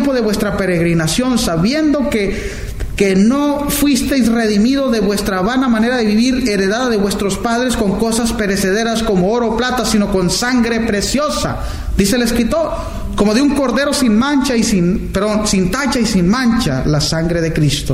de vuestra peregrinación, sabiendo que no fuisteis redimidos de vuestra vana manera de vivir, heredada de vuestros padres, con cosas perecederas como oro o plata, sino con sangre preciosa, dice el escritor, como de un cordero sin mancha y sin tacha y sin mancha, la sangre de Cristo.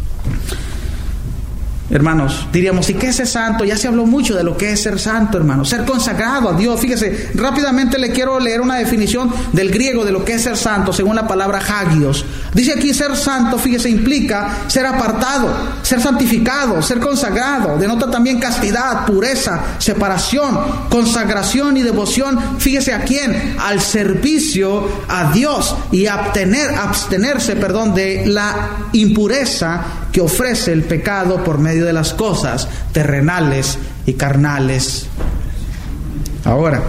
Hermanos, diríamos, ¿y qué es ser santo? Ya se habló mucho de lo que es ser santo, hermanos. Ser consagrado a Dios. Fíjese, rápidamente le quiero leer una definición del griego de lo que es ser santo, según la palabra hagios. Dice aquí, ser santo, fíjese, implica ser apartado, ser santificado, ser consagrado. Denota también castidad, pureza, separación, consagración y devoción. Fíjese, ¿a quién? Al servicio a Dios, y abstenerse de la impureza que ofrece el pecado por medio de las cosas terrenales y carnales. Ahora,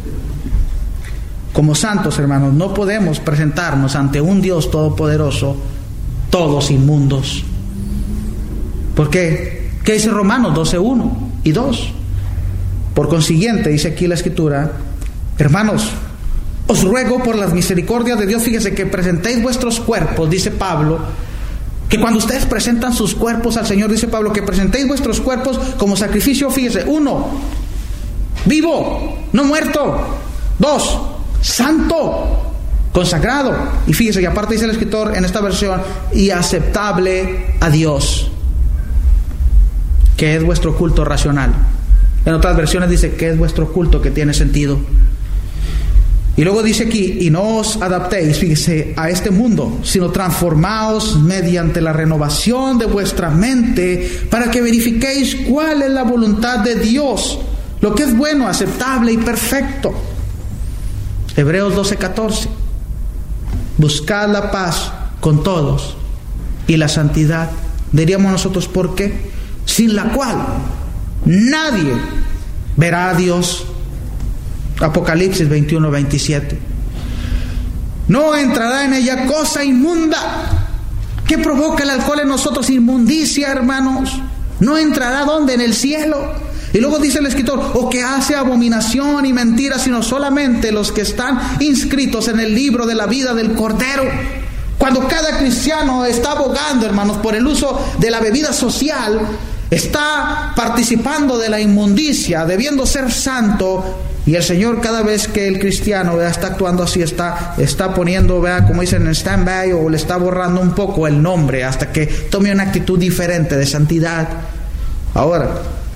como santos, hermanos, no podemos presentarnos ante un Dios todopoderoso todos inmundos. ¿Por qué? ¿Qué dice Romanos 12:1 y 2? Por consiguiente, dice aquí la Escritura, hermanos, os ruego por las misericordias de Dios, fíjese, que presentéis vuestros cuerpos, dice Pablo, que cuando ustedes presentan sus cuerpos al Señor, dice Pablo, que presentéis vuestros cuerpos como sacrificio, fíjese, 1, vivo, no muerto; 2, santo, consagrado, y fíjese, y aparte dice el escritor en esta versión, y aceptable a Dios, que es vuestro culto racional. En otras versiones dice que es vuestro culto que tiene sentido. Y luego dice aquí, y no os adaptéis, fíjese, a este mundo, sino transformaos mediante la renovación de vuestra mente, para que verifiquéis cuál es la voluntad de Dios, lo que es bueno, aceptable y perfecto. Hebreos 12:14. Buscad la paz con todos y la santidad. Diríamos nosotros, ¿por qué? Sin la cual nadie verá a Dios. Apocalipsis 21:27. No entrará en ella cosa inmunda. ¿Qué provoca el alcohol en nosotros? Inmundicia, hermanos. No entrará, ¿dónde? En el cielo. Y luego dice el escritor, o que hace abominación y mentira, sino solamente los que están inscritos en el libro de la vida del Cordero. Cuando cada cristiano está abogando, hermanos, por el uso de la bebida social, está participando de la inmundicia, debiendo ser santo. Y el Señor, cada vez que el cristiano está actuando así, está poniendo, como dicen, en stand-by, o le está borrando un poco el nombre hasta que tome una actitud diferente de santidad. Ahora,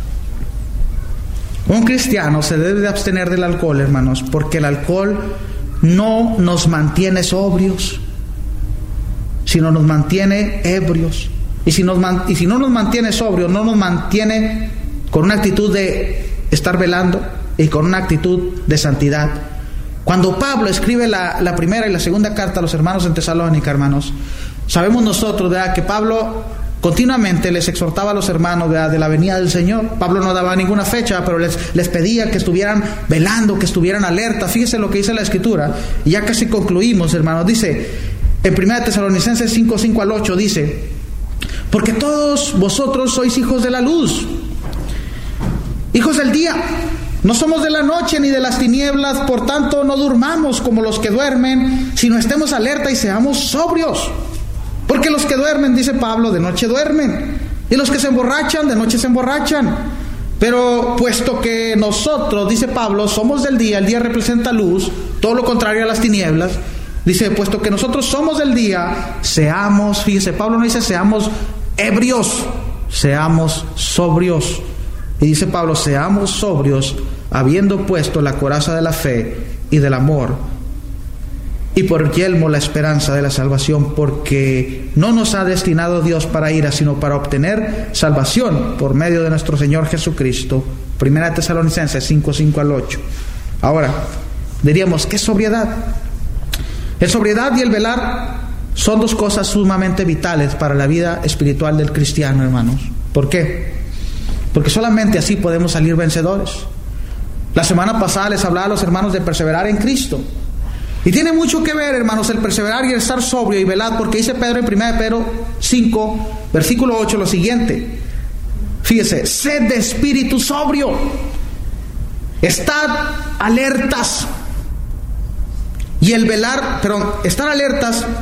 un cristiano se debe de abstener del alcohol, hermanos, porque el alcohol no nos mantiene sobrios, sino nos mantiene ebrios. Y si no nos mantiene sobrios, no nos mantiene con una actitud de estar velando y con una actitud de santidad. Cuando Pablo escribe la primera y la segunda carta a los hermanos en Tesalónica, hermanos, sabemos nosotros, ¿verdad?, que Pablo continuamente les exhortaba a los hermanos, ¿verdad?, de la venida del Señor. Pablo no daba ninguna fecha, pero les pedía que estuvieran velando, que estuvieran alerta. Fíjese lo que dice la Escritura, y ya casi concluimos, hermanos. Dice en 1 Tesalonicenses 5:5-8, dice: porque todos vosotros sois hijos de la luz, hijos del día. No somos de la noche ni de las tinieblas, por tanto no durmamos como los que duermen, sino estemos alerta y seamos sobrios. Porque los que duermen, dice Pablo, de noche duermen, y los que se emborrachan, de noche se emborrachan. Pero puesto que nosotros, dice Pablo, somos del día, el día representa luz, todo lo contrario a las tinieblas. Dice, puesto que nosotros somos del día, seamos, fíjese, Pablo no dice seamos ebrios, seamos sobrios. Y dice Pablo, seamos sobrios, habiendo puesto la coraza de la fe y del amor, y por yelmo la esperanza de la salvación, porque no nos ha destinado Dios para ira, sino para obtener salvación por medio de nuestro Señor Jesucristo. 1 Tesalonicenses 5:5-8. Ahora, diríamos, ¿qué es sobriedad? La sobriedad y el velar son dos cosas sumamente vitales para la vida espiritual del cristiano, hermanos. ¿Por qué? Porque solamente así podemos salir vencedores. La semana pasada les hablaba a los hermanos de perseverar en Cristo. Y tiene mucho que ver, hermanos, el perseverar y el estar sobrio y velad, porque dice Pedro en 1 Pedro 5, versículo 8, lo siguiente. Fíjese, sed de espíritu sobrio, estad alertas. Y el velar, estar alertas